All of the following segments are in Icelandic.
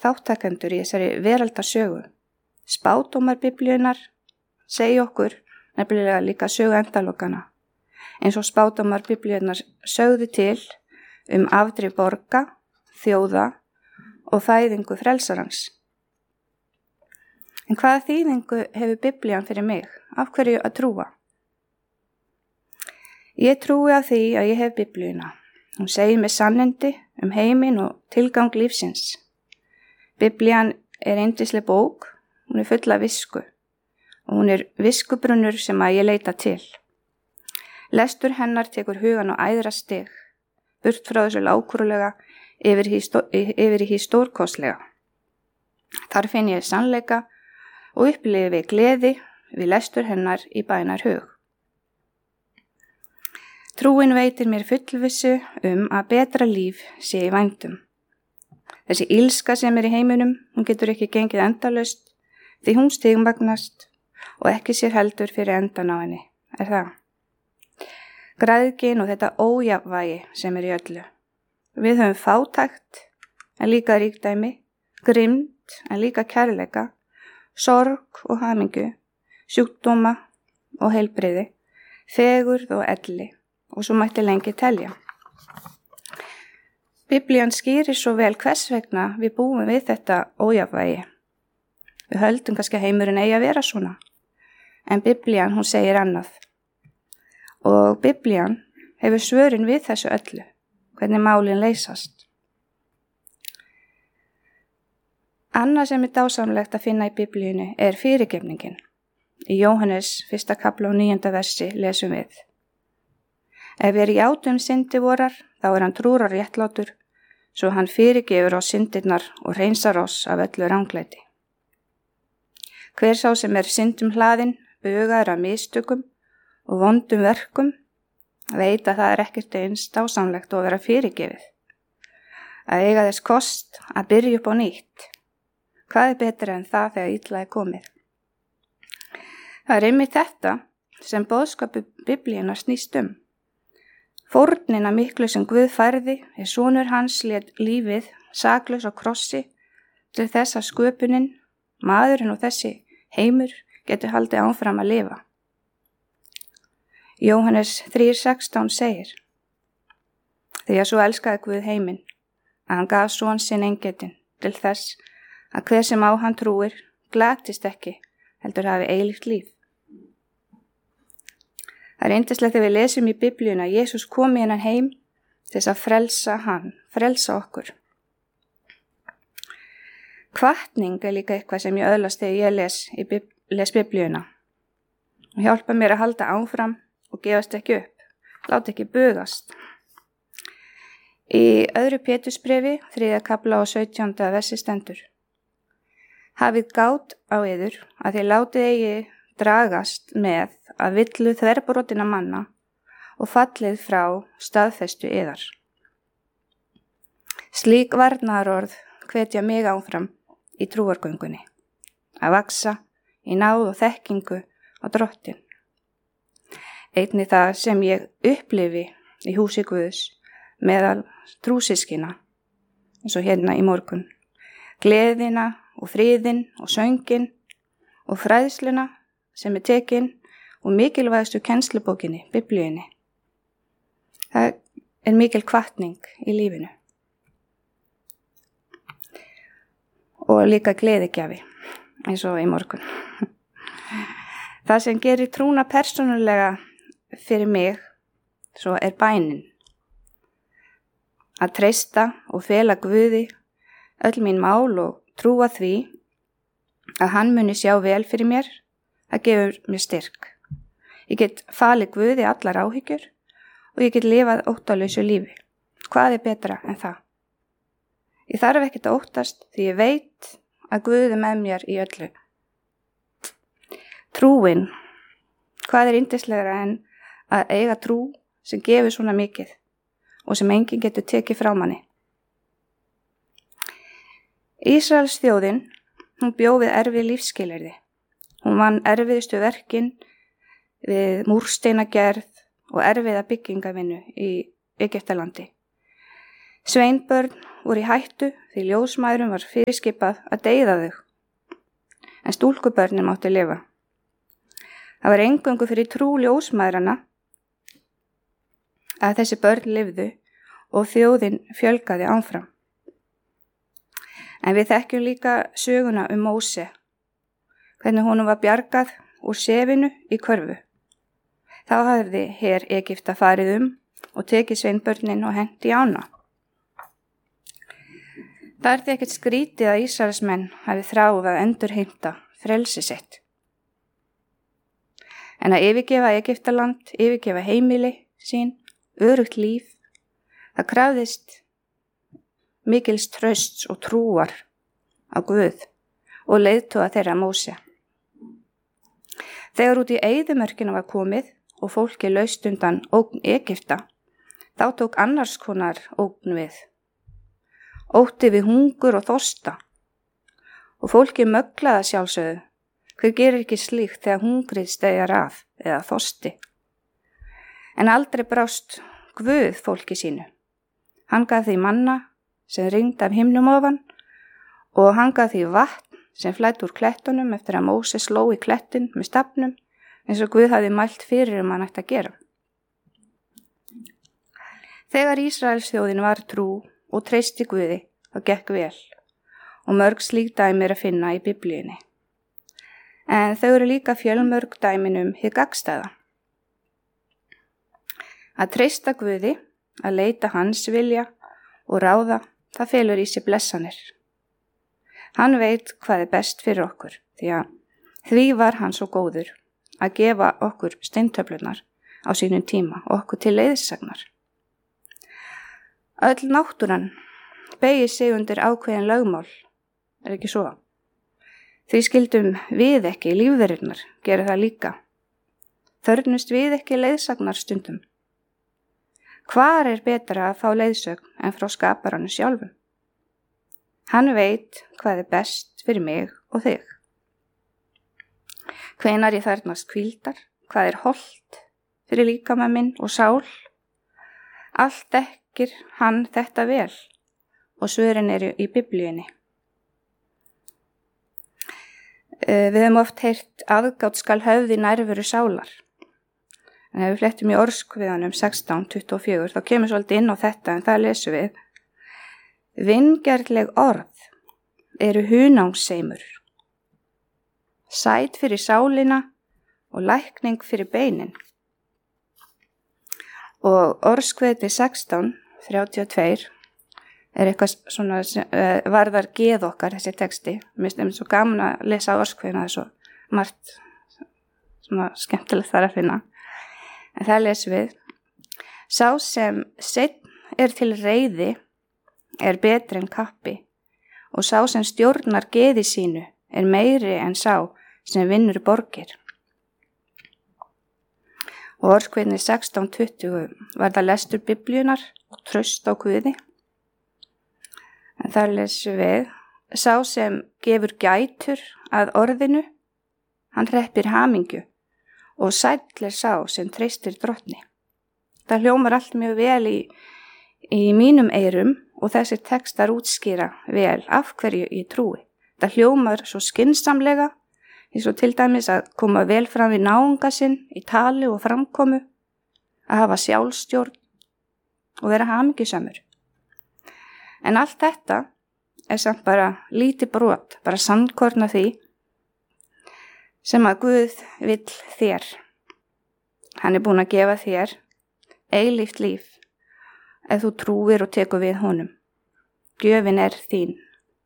þáttakendur í þessari veraldarsögu. Spádómar Biblíunnar segja okkur nefnilega líka sögu endalokana, eins og spádómar Biblíunnar sögðu til afdrif borga, þjóða og fæðingu frelsarans. En hvaða þýðingu hefur Biblían fyrir mig? Af hverju að trúa? Ég trúi á því að ég hef Biblíuna. Hún segir mér sannindi heiminn og tilgang lífsins. Biblían yndisleg bók, hún full af visku og hún viskubrunnur sem að ég leita til. Lestur hennar tekur hugan á æðra stig, burt frá þessu lágkúrulega yfir í hið stórkostlega. Þar finn ég sannleika og upplifi gleði við lestur hennar í bænarhug. Trúin veitir mér fullvissu að betra líf sé í vændum. Þessi illska sem í heiminum, hún getur ekki gengið endalaust því hún stigmagnast og ekki sér heldur fyrir endan á henni, það? Græðgin og þetta ójafnvægi sem í öllu. Við höfum fátækt en líka ríkdæmi, grimmd en líka kærleika, sorg og hamingju, sjúkdóma og heilbrigði, fegurð og elli og svo mætti lengi telja. Biblían skýrir svo vel hvers vegna við búum við þetta ójafnvægi. Við höldum kannski að heimurinn eigi að vera svona, en Biblían hún segir annað. Og Biblían hefur svörin við þessu öllu, hvernig málin leysast. Annað sem dásamlegt að finna í Biblíunni fyrirgefningin. Í Jóhannes 1. kapla og 9. versi lesum við: Ef við játum syndi vorar, þá hann trúr og réttlátur, svo hann fyrirgefur á syndirnar og hreinsar oss af öllu ranglæti. Hver sá sem syndum hlaðinn, bugaður af mistökum og vondum verkum, veit að það ekkert eins dásamlegt að vera fyrirgefið. Að eiga þess kost að byrja upp á nýtt. Hvað betra en það þegar illa komið? Það einmitt þetta sem boðskapu Biblíunnar snýst Fórnina miklu sem Guð færði sonur hans lét lífið saklaus á krossi til þess að sköpunin, maðurinn og þessi heimur getur haldið áfram að lifa. Jóhannes 3:16 segir: Því að svo elskaði Guð heiminn, að hann gaf son sinn eingetinn til þess að hver sem á hann trúir glatist ekki, heldur hafi eilíft líf. Það yndislegt þegar við lesum í Biblíuna að Jesús kom í hennan heim til þess að frelsa okkur. Hvatning líka eitthvað sem ég öðlast þegar ég les Biblíuna. Og hjálpa mér að halda áfram og gefast ekki upp, láta ekki bugast. Í 2. Pétursbréfi, 3. kapla og 17. versi stendur: Hafið gát á yður að þið látið eigi dragast með að villu þverbrotinna manna og fallið frá staðfestu yðar. Slík varnaðarorð hvetja mig áfram í trúargöngunni, að vaksa í náð og þekkingu á Drottin. Einnig það sem ég upplifi í húsi Guðs meðal trúsískina, eins og hérna í morgun, gleðina og friðin og söngin og fræðsluna sem tekin og mikilvægastu kennslubókinni, Biblíunni. Það mikil hvatning í lífinu. Og líka gleðigjafi, eins og í morgun. Það sem gerir trúna persónulega fyrir mig, svo bænin. Að treysta og fela Guði öll mín mál og trúa því að hann muni sjá vel fyrir mér, það gefur mér styrk. Ég get falið Guði allar áhyggjur og ég get lifað óttalausu lífi. Hvað betra en það? Ég þarf ekkert að óttast því ég veit að Guð með mér í öllu. Trúin, hvað yndislegra en að eiga trú sem gefur svona mikið og sem enginn getur tekið frá manni. Ísraels þjóðin, hún bjó við erfið lífsskilyrði. Hún vann erfiðustu verkin við múrsteinagerð og erfiða byggingavinnu í Egyptalandi. Sveinbörn voru í hættu því ljósmæðrum var fyrirskipað að deyða þau, en stúlkubörnin mátti lifa. Það var eingöngu fyrir trú ljósmæðrana að þessi börn lifðu og þjóðin fjölgaði áfram. En við þekkjum líka söguna Móse, hvernig honum var bjargað úr sefinu í körfu. Þá hafði her Egypta farið og tekið sveinbörnin og hent í ána. Það er því ekkert skrítið að Ísraelsmenn hafi þráð að endurheimta frelsi sitt. En að yfirgefa Egyptaland, yfirgefa heimili sín, öruggt líf, það krafðist mikils trausts og trúar á Guð og leiðtoga þeirra Móse. Þegar út í eyðimörkina var komið og fólki laust undan ógn Egypta, þá tók annars konar ógn við. Ótti við hungur og þorsta. Og fólki möglaði sjálfsögðu. Hver gerir ekki slíkt þegar hungrið steðjar að eða þorsti? En aldrei brást Guð fólki sínu. Hann gaf því manna sem rigndi af himnum ofan og hann gaf því vatn sem flæddi úr klettunum eftir að Móse sló í klettin með stafnum eins og Guð hafði mælt fyrir hann ætti að gera. Þegar Ísraelsþjóðin var trú og treysti Guði, það gekk vel og mörg slík dæmi að finna í Biblíunni. En þau eru líka fjölmörg dæmin hið gagnstæða. Að treysta Guði, að leita hans vilja og ráða, það felur í sér blessanir. Hann veit hvað er best fyrir okkur, því var hann svo góður að gefa okkur steintöflunar á sínum tíma og okkur til leiðsagnar. Öll náttúran beygir sig undir ákveðin lögmál, ekki svo? Því skildum við ekki lífverurnar gera það líka. Þörfnust við ekki leiðsagnar stundum. Hvar er betra að fá leiðsögn en frá skaparanum sjálfum? Hann veit hvað er best fyrir mig og þig. Hvenær ég þarfnast hvíldar, hvað er hollt fyrir líkama minn og sál? Allt þekkir hann þetta vel og svörin eru í Biblíunni. Við höfum oft heyrt aðgát skal höfði nærveru sálar. En ef við flettum í Orðskviðanum 16:24 þá kemur svolítið inn á þetta en það lesum við. Vingjarnleg orð eru hunangsseimur, sæt fyrir sálina og lækning fyrir beinin. Og Orðskviði 16:32 er eitthvað svona varðar geð okkar þessi texti. Mér finnst svo gaman að lesa Orðskviðina, það er svo margt svona skemmtilegt þar að finna. En það lesum við. Sá sem seinn er til reiði er betri en kappi og sá sem stjórnar geði sínu er meiri en sá sem vinnur borgir. Og Orðskviðni 16:20 var það lestur Biblíunar og traust á Guði. En þar lesum við, sá sem gefur gætur að orðinu, hann hreppir hamingju og sæll er sá sem treystir drottni. Það hljómar allt mjög vel í mínum eyrum og þessir textar útskýra vel af hverju ég trúi. Það hljómar svo skynsamlega, eins og til dæmis að koma vel fram við náunga sinn í tali og framkomu, að hafa sjálfstjórn og vera hamingjusamur. En allt þetta er samt bara lítið brot, bara sandkorn af því sem að Guð vill þér. Hann er búinn að gefa þér eilíft líf ef þú trúir og tekur við honum. Gjöfin er þín.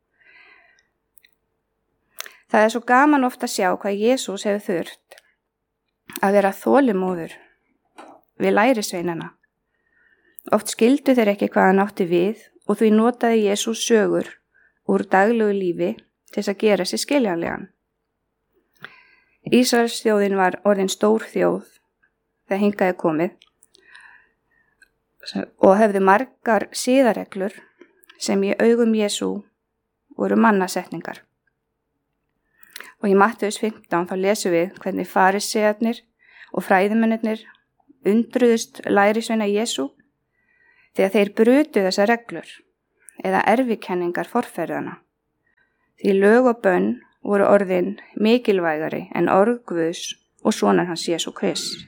Það er svo gaman ofta að sjá hvað Jesús hefur þurft að vera þolinmóður við lærisveinana. Oft skildu þeir ekki hvað hann átti við og því notaði Jesús sögur úr daglegu lífi til þess að gera sér skiljanlegan. Ísraelsþjóðin var orðin stór þjóð þegar hingað er komið og hefði margar siðareglur sem í augum Jesú voru mannasetningar. Og í Mattheus 15 þá lesum við hvernig farisearnir og fræðimennirnir undruðust lærisveina Jesú því að þeir brutu þessar reglur eða erfikenningar forfeðranna. Því lög og bönn voru orðin mikilvægari en orð Guðs og sonar hans Jesú Krist.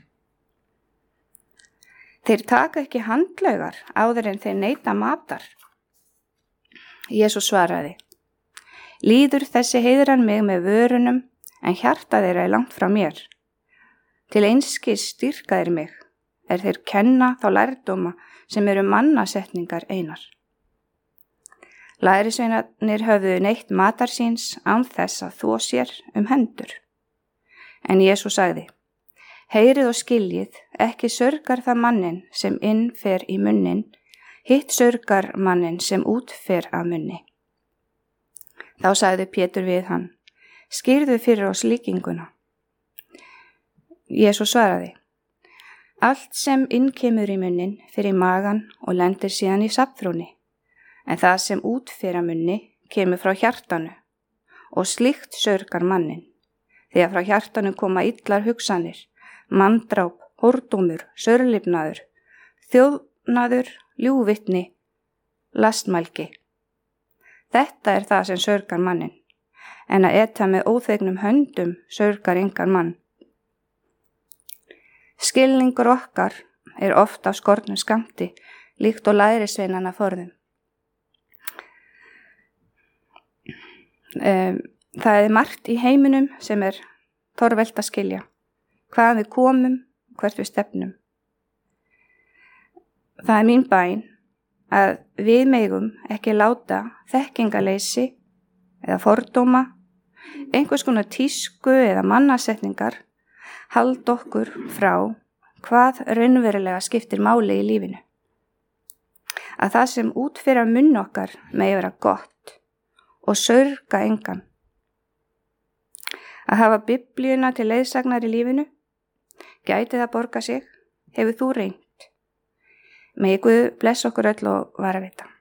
Þeir taka ekki handlaugar áður en þeir neita matar. Jesús svaraði: Líður þessi heiðran mig með vörunum, en hjarta þeirra er langt frá mér. Til einskis styrka þeir mig, þeir kenna þá lærdóma sem eru mannasetningar einar. Lærisveinarnir höfðu neytt matar síns án þess að þvo sér hendur. En Jesús sagði: Heyrið og skiljið, ekki sörgar það manninn sem inn fer í munnin, hitt sörgar manninn sem út fer af munni. Þá sagði Pétur við hann: Skýrðu fyrir oss líkinguna. Jesús svaraði: Allt sem inn kemur í munnin fer í magan og lendir síðan í safnfrúni, en það sem út fer af munni kemur frá hjartanu, og slíkt sörgar manninn, því að frá hjartanu koma illar hugsanir, manndráp, hórdómur, sörlifnaður, þjófnaður, ljúgvitni, lastmælgi. Þetta er það sem sörgar manninn, en að eta með óþvegnum höndum sörgar engan mann. Skilningur okkar er oft af skornum skammti, líkt og lærisveinanna forðum. Það er margt í heiminum sem er torvelt að skilja, hvaðan við komum, hvert við stefnum. Það er mín bæn að við megum ekki láta þekkingaleysi eða fordóma, einhvers konar tísku eða mannasetningar halda okkur frá hvað raunverulega skiptir máli í lífinu. Að það sem út fyrir munn okkar megi vera gott og sörga engan. Að hafa Biblíuna til leiðsagnar í lífinu, gæti það borga sig, hefur þú reynt. Megi Guð blessa okkur öll og varðveita.